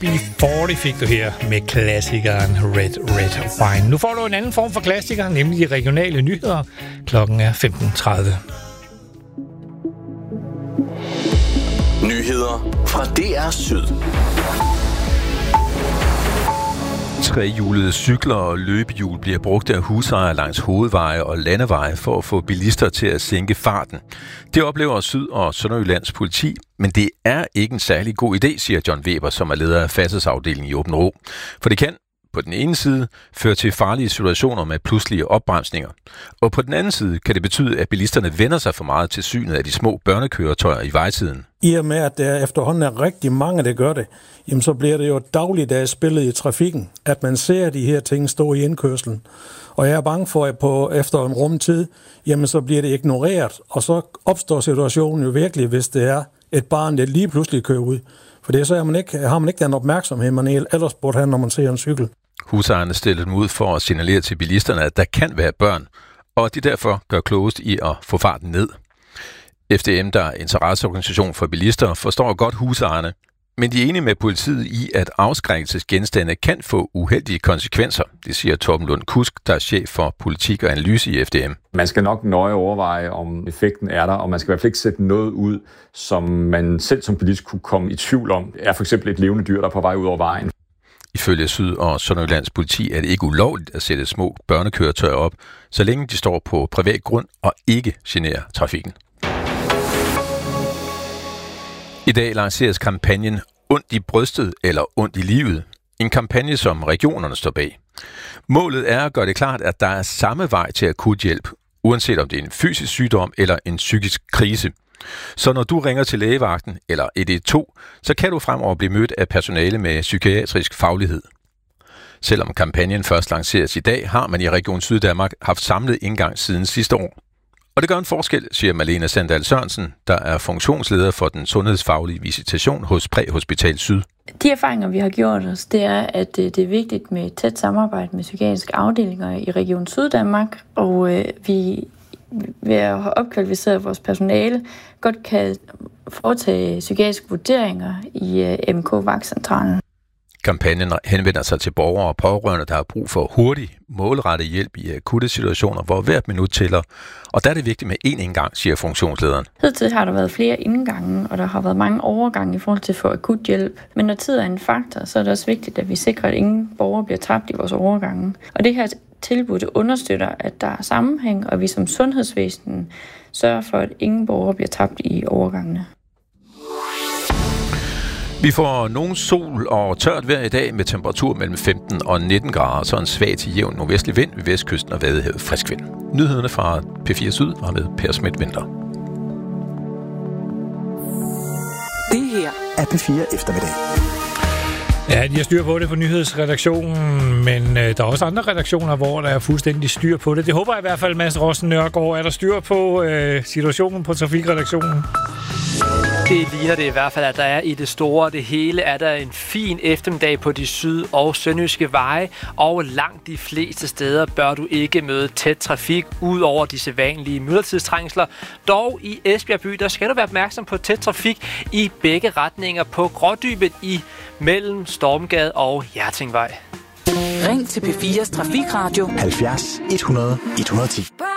UB40 fik du her med klassikeren Red Wine. Nu får du en anden form for klassiker, nemlig de regionale nyheder. Klokken er 15:30. Nyheder fra DR Syd. Trehjulede cykler og løbehjul bliver brugt af husejere langs hovedveje og landeveje for at få bilister til at sænke farten. Det oplever Syd- og Sønderjyllands politi, men det er ikke en særlig god idé, siger John Weber, som er leder af færdselsafdelingen i Aabenraa. For det kan på den ene side føre til farlige situationer med pludselige opbremsninger. Og på den anden side kan det betyde, at bilisterne vender sig for meget til synet af de små børnekøretøjer i vejsiden. I og med, at der efterhånden er rigtig mange, der gør det, jamen så bliver det jo dagligdags billede i trafikken, at man ser de her ting stå i indkørslen. Og jeg er bange for, at efter en rumtid, jamen så bliver det ignoreret, og så opstår situationen jo virkelig, hvis det er et barn, der lige pludselig kører ud. For det så har man ikke den opmærksomhed, man ellers burde have, når man ser en cykel. Husejerne stiller dem ud for at signalere til bilisterne, at der kan være børn, og at de derfor gør klogest i at få farten ned. FDM, der er interesseorganisation for bilister, forstår godt husejerne, men de er enige med politiet i, at afskrækkelsesgenstande kan få uheldige konsekvenser. Det siger Torben Lund Kusk, der er chef for politik og analyse i FDM. Man skal nok nøje overveje, om effekten er der, og man skal i hvert fald ikke sætte noget ud, som man selv som bilist kunne komme i tvivl om. Det er for eksempel et levende dyr, der er på vej ud over vejen. Ifølge Syd- og Sønderjyllands politi er det ikke ulovligt at sætte små børnekøretøjer op, så længe de står på privat grund og ikke generer trafikken. I dag lanceres kampagnen Ondt i brystet eller Ondt i livet. En kampagne, som regionerne står bag. Målet er at gøre det klart, at der er samme vej til akut hjælp, uanset om det er en fysisk sygdom eller en psykisk krise. Så når du ringer til lægevagten eller 112, så kan du fremover blive mødt af personale med psykiatrisk faglighed. Selvom kampagnen først lanceres i dag, har man i Region Syddanmark haft samlet indgang siden sidste år. Og det gør en forskel, siger Malene Sandal Sørensen, der er funktionsleder for den sundhedsfaglige visitation hos Præhospital Syd. De erfaringer, vi har gjort os, det er, at det er vigtigt med et tæt samarbejde med psykiatriske afdelinger i Region Syddanmark, og vi ved at have opkvalificeret vores personale, godt kan foretage psykiatriske vurderinger i MK-vagtcentralen. Kampagnen henvender sig til borgere og pårørende, der har brug for hurtig, målrettet hjælp i akutte situationer, hvor hvert minut tæller. Og der er det vigtigt med én indgang, siger funktionslederen. Hidtil har der været flere indgange, og der har været mange overgange i forhold til at få akut hjælp. Men når tid er en faktor, så er det også vigtigt, at vi sikrer, at ingen borgere bliver tabt i vores overgange. Og det her tilbud det understøtter, at der er sammenhæng, og vi som sundhedsvæsen sørger for, at ingen borgere bliver tabt i overgangene. Vi får nogen sol og tørt vejr i dag med temperatur mellem 15 og 19 grader, så en svag til jævn nordvestlig vind ved vestkysten og Vadehavet frisk vind. Nyhederne fra P4 Syd var med Per Schmidt-Winther. Det her er P4 Eftermiddag. Ja, de har styr på det på nyhedsredaktionen, men der er også andre redaktioner, hvor der er fuldstændig styr på det. Det håber jeg i hvert fald, Mads Rossen Nørgaard. Er der styr på situationen på trafikredaktionen? Det ligner det i hvert fald, at der er i det store det hele. Er der en fin eftermiddag på de syd- og sønderjyske veje, og langt de fleste steder bør du ikke møde tæt trafik, ud over de sædvanlige myldretidstrængsler. Dog i Esbjerg by, der skal du være opmærksom på tæt trafik i begge retninger på Grådybet i mellem Stormgade og Hjertingvej. Ring til P4's Trafikradio 70 100 110.